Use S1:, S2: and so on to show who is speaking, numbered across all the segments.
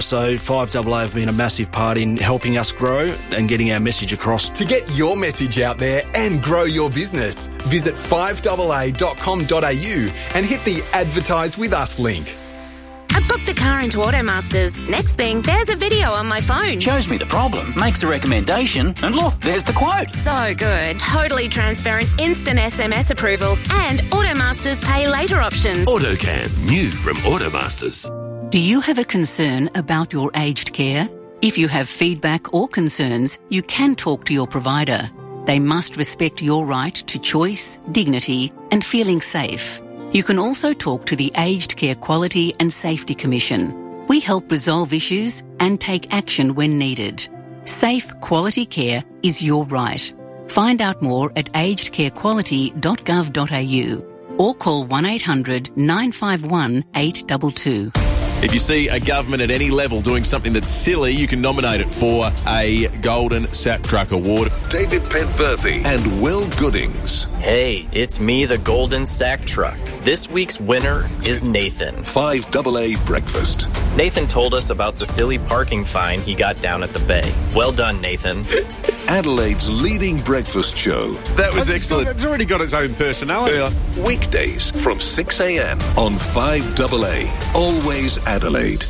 S1: So 5AA have been a massive part in helping us grow and getting our message across.
S2: To get your message out there and grow your business, visit 5AA.com.au and hit the Advertise With Us link.
S3: I booked a car into Automasters. Next thing, there's a video on my phone.
S4: Shows me the problem, makes a recommendation, and look, there's the quote.
S3: So good. Totally transparent, instant SMS approval, and Automasters pay later options.
S5: AutoCam, new from Automasters.
S6: Do you have a concern about your aged care? If you have feedback or concerns, you can talk to your provider. They must respect your right to choice, dignity, and feeling safe. You can also talk to the Aged Care Quality and Safety Commission. We help resolve issues and take action when needed. Safe, quality care is your right. Find out more at agedcarequality.gov.au or call 1-800 951 822.
S7: If you see a government at any level doing something that's silly, you can nominate it for a Golden Sack Truck Award.
S5: David Penberthy and Will Goodings.
S8: Hey, it's me, the Golden Sack Truck. This week's winner is Nathan.
S5: 5AA Breakfast.
S8: Nathan told us about the silly parking fine he got down at the Bay. Well done, Nathan.
S5: Adelaide's leading breakfast show.
S7: That was excellent. It's already got its own personality.
S5: Weekdays from 6 a.m. on 5AA. Always Adelaide.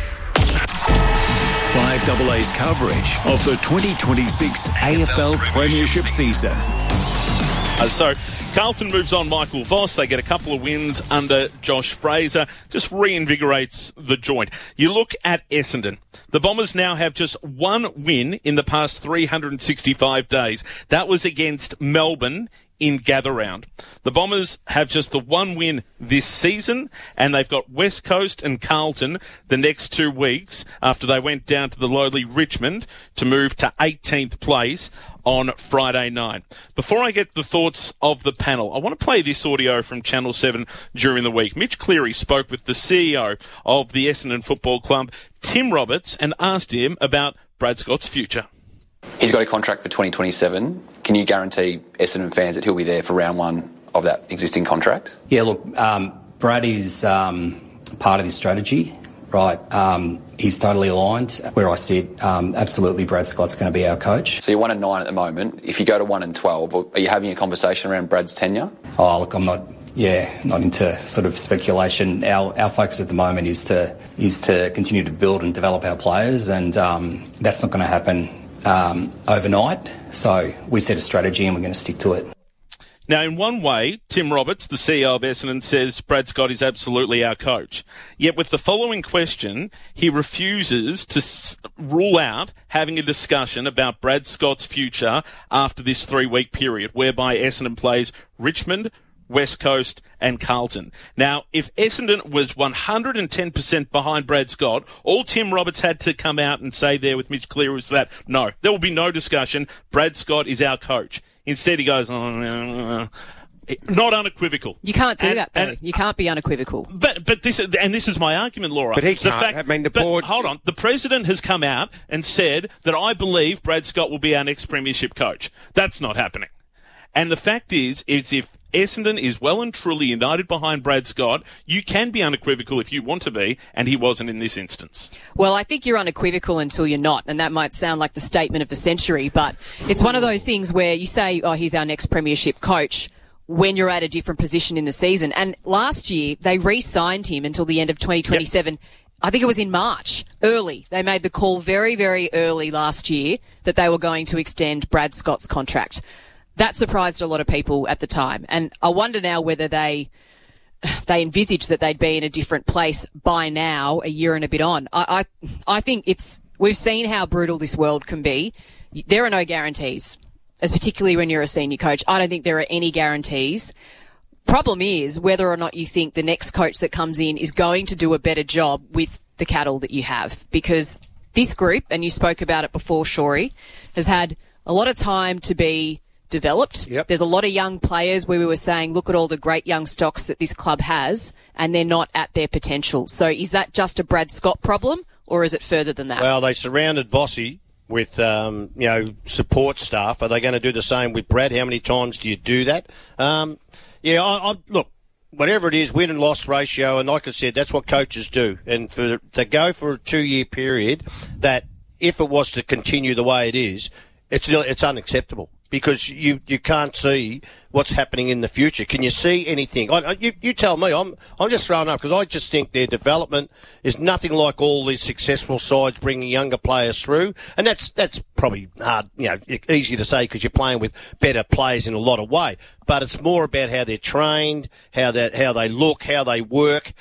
S9: 5AA's coverage of the 2026 AFL Premiership season.
S10: So Carlton moves on Michael Voss. They get a couple of wins under Josh Fraser. Just reinvigorates the joint. You look at Essendon. The Bombers now have just one win in the past 365 days. That was against Melbourne in Gather Round. The Bombers have just the one win this season, and they've got West Coast and Carlton the next 2 weeks after they went down to the lowly Richmond to move to 18th place on Friday night. Before I get the thoughts of the panel, I want to play this audio from Channel 7 during the week. Mitch Cleary spoke with the CEO of the Essendon Football Club, Tim Roberts, and asked him about Brad Scott's future.
S11: He's got a contract for 2027. Can you guarantee Essendon fans that he'll be there for round one of that existing contract?
S12: Yeah, look, Brad is part of this strategy, right? He's totally aligned. Where I sit, absolutely Brad Scott's going to be our coach.
S11: So you're 1-9 at the moment. If you go to 1-12, are you having a conversation around Brad's tenure?
S12: Oh, look, I'm not into sort of speculation. Our focus at the moment is to continue to build and develop our players, and that's not going to happen overnight. So we set a strategy and we're going to stick to it.
S10: Now, in one way, Tim Roberts, the CEO of Essendon, says Brad Scott is absolutely our coach. Yet with the following question, he refuses to rule out having a discussion about Brad Scott's future after this 3-week period, whereby Essendon plays Richmond, West Coast and Carlton. Now, if Essendon was 110% behind Brad Scott, all Tim Roberts had to come out and say there with Mitch Cleary was that, no, there will be no discussion. Brad Scott is our coach. Instead, he goes, not unequivocal.
S13: You can't do that, though. You can't be unequivocal.
S10: But this is my argument, Laura.
S14: But he can't. The board...
S10: Hold on. The president has come out and said that I believe Brad Scott will be our next premiership coach. That's not happening. And the fact is if Essendon is well and truly united behind Brad Scott, you can be unequivocal if you want to be, and he wasn't in this instance.
S13: Well, I think you're unequivocal until you're not, and that might sound like the statement of the century, but it's one of those things where you say, oh, he's our next premiership coach, when you're at a different position in the season. And last year, they re-signed him until the end of 2027. Yep. I think it was in March, early. They made the call very, very early last year that they were going to extend Brad Scott's contract. That surprised a lot of people at the time. And I wonder now whether they envisaged that they'd be in a different place by now, a year and a bit on. I think we've seen how brutal this world can be. There are no guarantees, as particularly when you're a senior coach. I don't think there are any guarantees. Problem is whether or not you think the next coach that comes in is going to do a better job with the cattle that you have. Because this group, and you spoke about it before, Shorey, has had a lot of time to be developed. Yep. There's a lot of young players where we were saying, look at all the great young stocks that this club has, and they're not at their potential. So is that just a Brad Scott problem, or is it further than that?
S14: Well, they surrounded Vossi with, support staff. Are they going to do the same with Brad? How many times do you do that? Look, whatever it is, win and loss ratio, and like I said, that's what coaches do. And to go for a 2-year period, that if it was to continue the way it is, it's unacceptable. Because you can't see what's happening in the future. Can you see anything? You tell me. I'm just throwing up because I just think their development is nothing like all these successful sides bringing younger players through, and that's probably hard, easy to say because you're playing with better players in a lot of way. But it's more about how they're trained, how they look, how they work.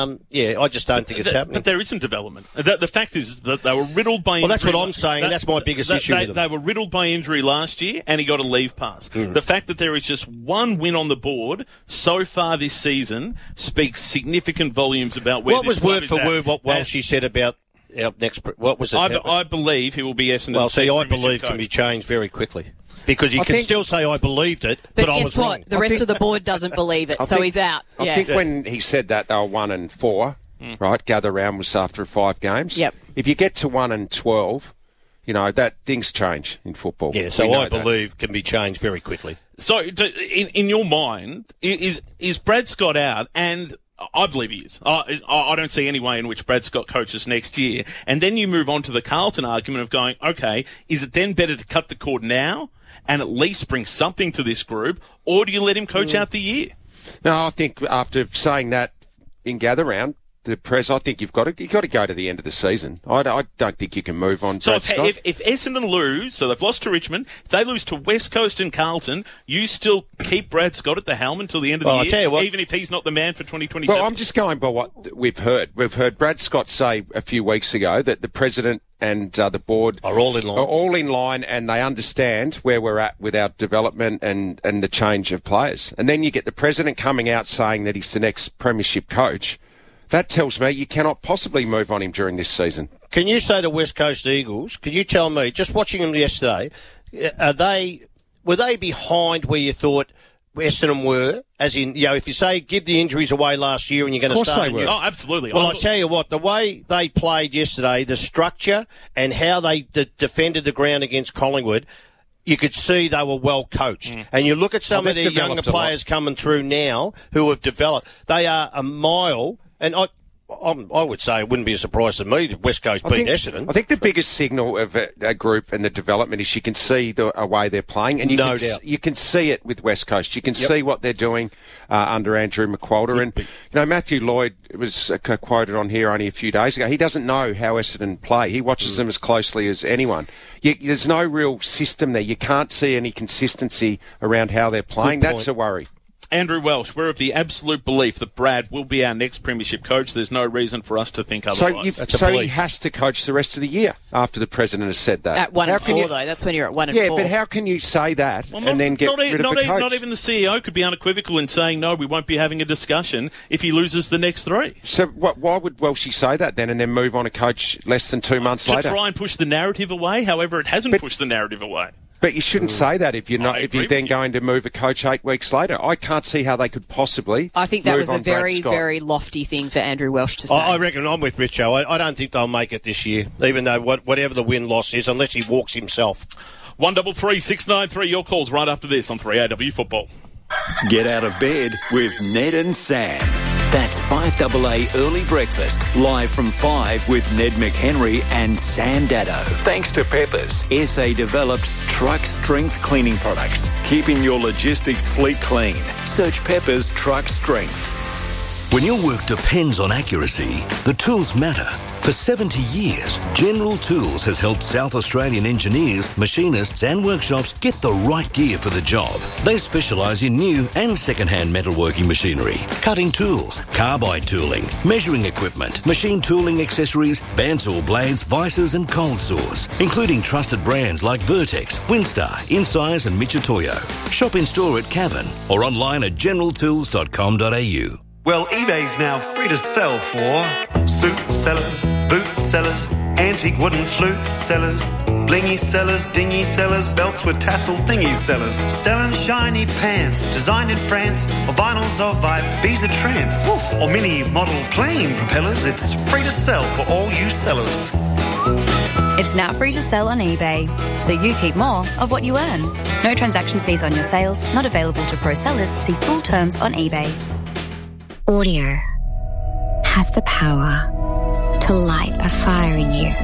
S14: I just don't think it's happening.
S10: But there isn't development. The fact is that they were riddled by injury.
S14: Well, that's what I'm saying. That's my biggest issue with them.
S10: They were riddled by injury last year, and he got a leave pass. The fact that there is just one win on the board so far this season speaks significant volumes about where this club is at.
S14: What was word for word what she said about our next... What was it?
S10: I believe he will be Essendon's
S14: Well, see, I believe
S10: coach.
S14: can be changed very quickly. Because you can still say I believed it, but I was
S13: guess what?
S14: wrong.
S13: The rest of the board doesn't believe it, so he's out.
S15: I think when he said that, they were 1-4, right? Gather round was after 5 games.
S13: Yep.
S15: If you get to 1-12, that things change in football.
S14: Yeah, so I believe can be changed very quickly.
S10: So, in your mind, is Brad Scott out? And I believe he is. I don't see any way in which Brad Scott coaches next year. And then you move on to the Carlton argument of going, okay, is it then better to cut the cord now and at least bring something to this group, or do you let him coach out the year?
S15: No, I think after saying that in gather round, the press, I think you've got to go to the end of the season. I don't think you can move on.
S10: So
S15: Brad
S10: if Essendon lose, so they've lost to Richmond, if they lose to West Coast and Carlton, you still keep Brad Scott at the helm until the end of the year,
S14: I tell you what,
S10: even if he's not the man for 2027?
S15: Well, I'm just going by what we've heard. We've heard Brad Scott say a few weeks ago that the president and the board
S14: are all in line,
S15: and they understand where we're at with our development and the change of players. And then you get the president coming out saying that he's the next premiership coach. That tells me you cannot possibly move on him during this season.
S14: Can you say to West Coast Eagles, can you tell me, just watching them yesterday, were they behind where you thought Essendon were? As in, if you say give the injuries away last year and you're going to start...
S10: Of course they were. Oh, absolutely.
S14: Well, I tell you what, the way they played yesterday, the structure and how they defended the ground against Collingwood, you could see they were well coached. And you look at some of the younger players coming through now who have developed. They are a mile... And I would say it wouldn't be a surprise to me if West Coast beat Essendon.
S15: I think the biggest signal of a group and the development is you can see the way they're playing. And you can see it with West Coast. You can see what they're doing under Andrew McQualter. And, Matthew Lloyd was quoted on here only a few days ago. He doesn't know how Essendon play. He watches them as closely as anyone. There's no real system there. You can't see any consistency around how they're playing. That's a worry.
S10: Andrew Welsh, we're of the absolute belief that Brad will be our next premiership coach. There's no reason for us to think otherwise.
S15: So he has to coach the rest of the year after the president has said that.
S13: At 1-4, though. That's when you're at 1-4.
S15: Yeah, but how can you say that and then get rid of the coach?
S10: Not even the CEO could be unequivocal in saying, no, we won't be having a discussion if he loses the next 3.
S15: So why would Welshie say that then and then move on a coach less than 2 months later?
S10: To try and push the narrative away. However, it hasn't pushed the narrative away.
S15: But you shouldn't say that if you're then going to move a coach 8 weeks later. I can't see how they could possibly.
S13: I think that was a very, very lofty thing for Andrew Welsh to say.
S14: I reckon I'm with Richo. I don't think they'll make it this year, even though whatever the win-loss is, unless he walks himself.
S10: 133 693. Your calls right after this on 3AW Football.
S9: Get out of bed with Ned and Sam. That's 5AA Early Breakfast, live from 5 with Ned McHenry and Sam Dado. Thanks to Peppers, SA-developed truck strength cleaning products, keeping your logistics fleet clean. Search Peppers Truck Strength.
S16: When your work depends on accuracy, the tools matter. For 70 years, General Tools has helped South Australian engineers, machinists and workshops get the right gear for the job. They specialise in new and second-hand metalworking machinery, cutting tools, carbide tooling, measuring equipment, machine tooling accessories, bandsaw blades, vices and cold saws, including trusted brands like Vertex, Winstar, Insize and Michitoyo. Shop in store at Cavern or online at generaltools.com.au.
S17: Well, eBay's now free to sell for suit sellers, boot sellers, antique wooden flute sellers, blingy sellers, dingy sellers, belts with tassel thingy sellers, selling shiny pants designed in France, or vinyls of Ibiza trance, or mini model plane propellers. It's free to sell for all you sellers.
S18: It's now free to sell on eBay, so you keep more of what you earn. No transaction fees on your sales, not available to pro sellers. See full terms on eBay.
S19: Audio has the power to light a fire in you.